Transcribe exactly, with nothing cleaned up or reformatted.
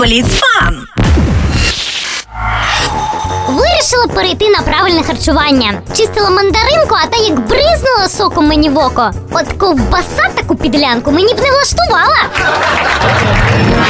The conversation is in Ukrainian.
Бліц Фан. Вирішила перейти на правильне харчування. Чистила мандаринку, а та як бризнула соком мені в око. От ковбаса таку підлянку мені б не влаштувала.